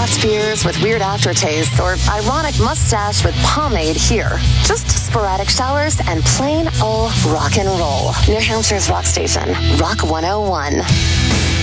craft beers with weird aftertastes or ironic mustache with pomade here. Just sporadic showers and plain old rock and roll. New Hampshire's rock station, Rock 101.